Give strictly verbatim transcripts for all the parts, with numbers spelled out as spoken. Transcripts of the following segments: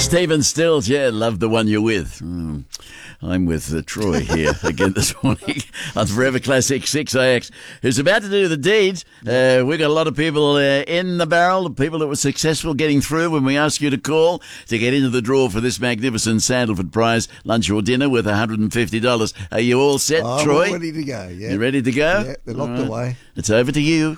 Stephen Stills, yeah, love the one you're with. Mm. I'm with uh, Troy here again this morning on Forever Classic six A X, who's about to do the deed. Uh, we've got a lot of people uh, in the barrel, people that were successful getting through when we asked you to call to get into the draw for this magnificent Sandalford prize, lunch or dinner with one hundred fifty dollars. Are you all set, I'm Troy? all ready to go, yeah. You ready to go? Yeah, they're locked All away. It's over to you.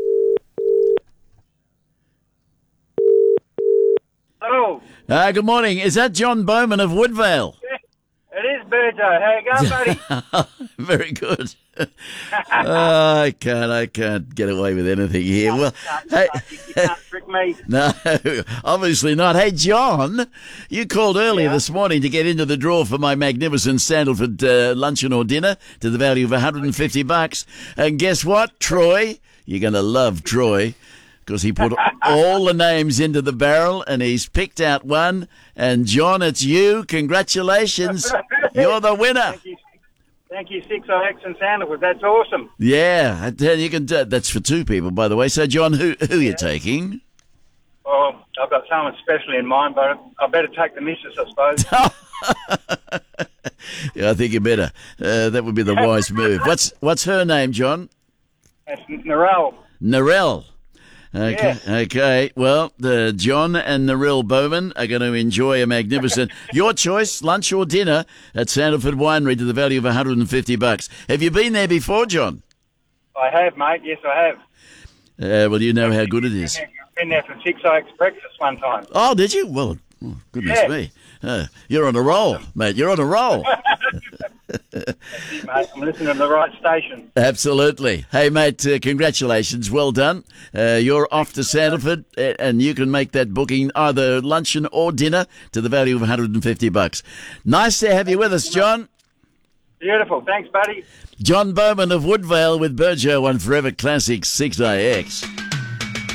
Hello. Uh, good morning. Is that John Bowman of Woodvale? It is Burjo. How you going, buddy? Very good. oh, I can't, I can't get away with anything here. Well, hey, You can't trick me. no, obviously not. Hey, John, you called earlier Yeah. this morning to get into the draw for my magnificent Sandalford uh, luncheon or dinner to the value of one hundred fifty bucks. And guess what, Troy? You're going to love Troy, because he put all the names into the barrel and he's picked out one. And John, it's you. Congratulations. You're the winner. Thank you. Thank you, six O X and Sandalwood. That's awesome. Yeah, I tell you, you can do, that's for two people, by the way. So, John, who who are you taking? Oh, I've got someone special in mind, but I better take the missus, I suppose. Yeah, I think you better. Uh, that would be the wise move. What's what's her name, John? That's Narelle. Narelle. Okay, Yeah. okay. Well, the John and Narelle Bowman are going to enjoy a magnificent, your choice, lunch or dinner at Sandalford Winery to the value of one hundred fifty bucks. Have you been there before, John? I have, mate. Yes, I have. Uh, well, you know how good it is. Been there for six O X breakfast one time. Oh, did you? Well, oh, goodness Yeah. me. Uh, you're on a roll, mate. You're on a roll. Mate, I'm listening to the right station. Absolutely. Hey, mate, uh, congratulations. Well done. Uh, you're off to Sandalford, uh, and you can make that booking either luncheon or dinner to the value of one hundred fifty bucks. Nice to have you with us, John. Beautiful. Thanks, buddy. John Bowman of Woodvale with Burjo on Forever Classic six A X.